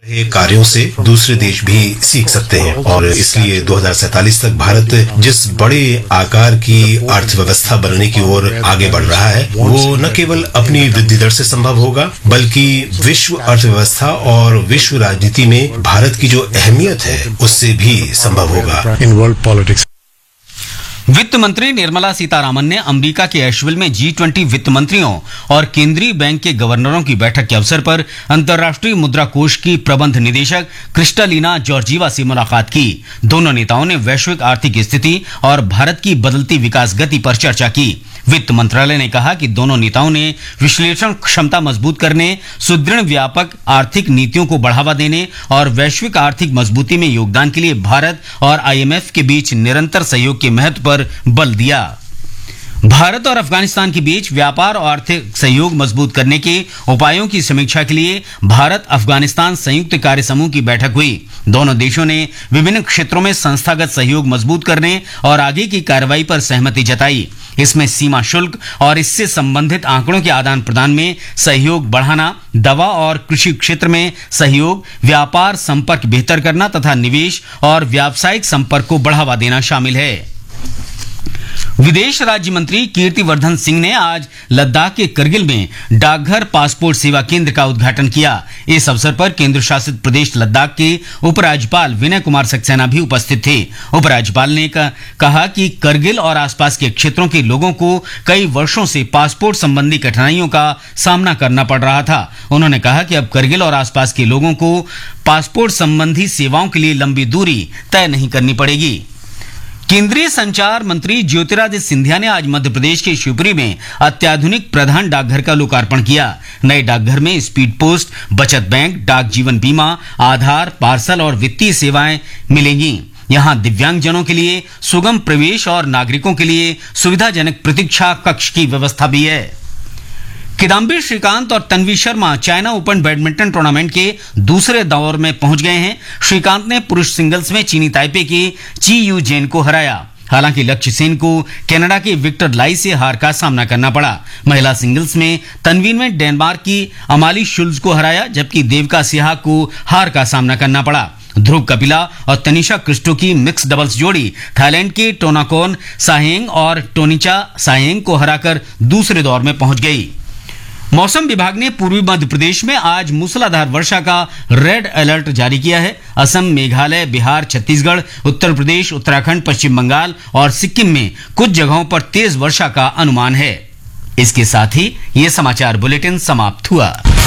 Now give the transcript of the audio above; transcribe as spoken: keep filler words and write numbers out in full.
कार्यों से दूसरे देश भी सीख सकते हैं और इसलिए दो हज़ार सैंतालीस तक भारत जिस बड़े आकार की अर्थव्यवस्था बनने की ओर आगे बढ़ रहा है वो न केवल अपनी वृद्धि दर से संभव होगा बल्कि विश्व अर्थव्यवस्था और विश्व राजनीति में भारत की जो अहमियत है उससे भी संभव होगा। इन वर्ल्ड पॉलिटिक्स वित्त मंत्री निर्मला सीतारामन ने अमेरिका के एशविल में जी ट्वेंटी वित्त मंत्रियों और केंद्रीय बैंक के गवर्नरों की बैठक के अवसर पर अंतर्राष्ट्रीय मुद्रा कोष की प्रबंध निदेशक क्रिस्टालिना जॉर्जीवा से मुलाकात की। दोनों नेताओं ने वैश्विक आर्थिक स्थिति और भारत की बदलती विकास गति पर चर्चा की। वित्त मंत्रालय ने कहा कि दोनों नेताओं ने विश्लेषण क्षमता मजबूत करने, सुदृढ़ व्यापक आर्थिक नीतियों को बढ़ावा देने और वैश्विक आर्थिक मजबूती में योगदान के लिए भारत और आईएमएफ के बीच निरंतर सहयोग के महत्व पर बल दिया। भारत और अफगानिस्तान के बीच व्यापार और आर्थिक सहयोग मजबूत करने के उपायों की समीक्षा के लिए भारत अफगानिस्तान संयुक्त कार्य समूह की बैठक हुई। दोनों देशों ने विभिन्न क्षेत्रों में संस्थागत सहयोग मजबूत करने और आगे की कार्रवाई पर सहमति जताई। इसमें सीमा शुल्क और इससे संबंधित आंकड़ों के आदान प्रदान में सहयोग बढ़ाना, दवा और कृषि क्षेत्र में सहयोग, व्यापार संपर्क बेहतर करना तथा निवेश और व्यावसायिक संपर्क को बढ़ावा देना शामिल है। विदेश राज्य मंत्री कीर्तिवर्धन सिंह ने आज लद्दाख के करगिल में डाकघर पासपोर्ट सेवा केंद्र का उद्घाटन किया। इस अवसर पर केंद्र शासित प्रदेश लद्दाख के उपराज्यपाल विनय कुमार सक्सेना भी उपस्थित थे। उपराज्यपाल ने कहा कि करगिल और आसपास के क्षेत्रों के लोगों को कई वर्षों से पासपोर्ट संबंधी कठिनाइयों का सामना करना पड़ रहा था। उन्होंने कहा कि अब करगिल और आसपास के लोगों को पासपोर्ट संबंधी सेवाओं के लिए लंबी दूरी तय नहीं करनी पड़ेगी। केंद्रीय संचार मंत्री ज्योतिरादित्य सिंधिया ने आज मध्य प्रदेश के शिवपुरी में अत्याधुनिक प्रधान डाकघर का लोकार्पण किया। नए डाकघर में स्पीड पोस्ट, बचत बैंक, डाक जीवन बीमा, आधार, पार्सल और वित्तीय सेवाएं मिलेंगी। यहां दिव्यांगजनों के लिए सुगम प्रवेश और नागरिकों के लिए सुविधाजनक प्रतीक्षा कक्ष की व्यवस्था भी है। किदाम्बी श्रीकांत और Tanvi Sharma China open badminton tournament के दूसरे दौर में पहुंच गए हैं। श्रीकांत ने पुरुष सिंगल्स में चीनी ताइपे के ची यू जेन को हराया। हालांकि लक्ष्य सेन को कनाडा के विक्टर लाई से हार का सामना करना पड़ा। महिला सिंगल्स में तन्वी ने डेनमार्क की अमाली शुल्ज को हराया, जबकि देविका सिहाग को हार का सामना करना पड़ा। ध्रुव कपिला और तनिषा क्रिस्टो की मिक्स डबल्स जोड़ी थाईलैंड के टोनाकोन साहेंग और टोनिचा साहेंग को हराकर दूसरे दौर में पहुंच गई। मौसम विभाग ने पूर्वी मध्य प्रदेश में आज मूसलाधार वर्षा का रेड अलर्ट जारी किया है। असम, मेघालय, बिहार, छत्तीसगढ़, उत्तर प्रदेश, उत्तराखंड, पश्चिम बंगाल और सिक्किम में कुछ जगहों पर तेज वर्षा का अनुमान है। इसके साथ ही ये समाचार बुलेटिन समाप्त हुआ।